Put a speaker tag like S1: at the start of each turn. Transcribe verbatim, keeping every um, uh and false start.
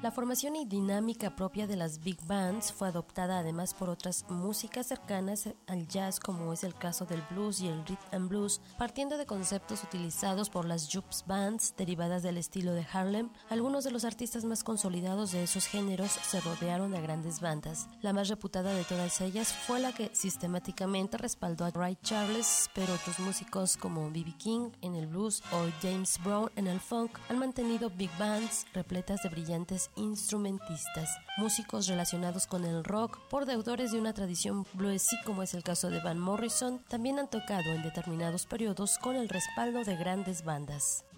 S1: La formación y dinámica propia de las big bands fue adoptada además por otras músicas cercanas al jazz, como es el caso del blues y el rhythm and blues, partiendo de conceptos utilizados por las jukes bands derivadas del estilo de Harlem. Algunos de los artistas más consolidados de esos géneros se rodearon de grandes bandas. La más reputada de todas ellas fue la que sistemáticamente respaldó a Ray Charles, pero otros músicos como B B King en el blues o James Brown en el funk han mantenido big bands repletas de brillantes instrumentistas. Músicos relacionados con el rock por deudores de una tradición bluesy, como es el caso de Van Morrison, también han tocado en determinados periodos con el respaldo de grandes bandas.